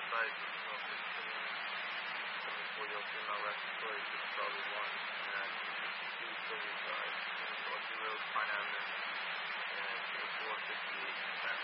site, you know, 'cause, I mean, for your female respiratory, it's probably